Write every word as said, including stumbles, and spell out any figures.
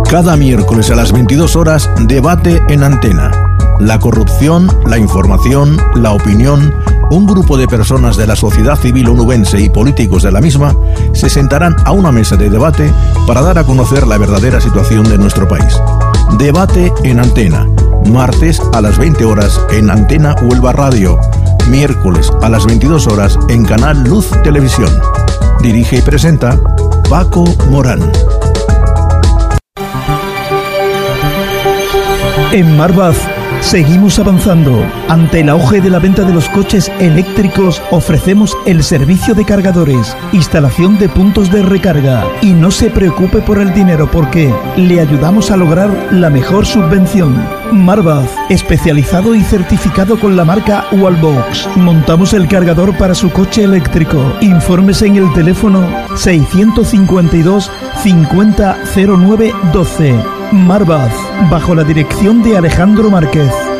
Cada miércoles a las veintidós horas, debate en Antena. La corrupción, la información, la opinión. Un grupo de personas de la sociedad civil onubense y políticos de la misma se sentarán a una mesa de debate para dar a conocer la verdadera situación de nuestro país. Debate en Antena. Martes a las veinte horas en Antena Huelva Radio. Miércoles a las veintidós horas en Canal Luz Televisión. Dirige y presenta Paco Morán. En Marbaz seguimos avanzando. Ante el auge de la venta de los coches eléctricos, ofrecemos el servicio de cargadores, instalación de puntos de recarga. Y no se preocupe por el dinero, porque le ayudamos a lograr la mejor subvención. Marbaz, especializado y certificado con la marca Wallbox. Montamos el cargador para su coche eléctrico. Infórmese en el teléfono seiscientos cincuenta y dos cincuenta cero nueve doce. Marbaz, bajo la dirección de Alejandro Márquez.